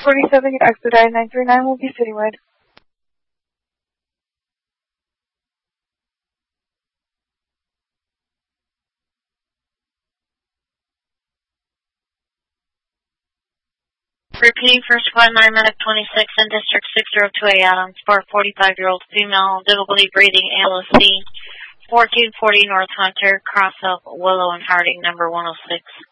47, expedite 939 will be citywide. Repeating first flight, Medic 26 in District 602A Adams for a 45-year-old female, difficulty breathing, ALC, 1440 North Hunter, cross of Willow and Harding, number 106.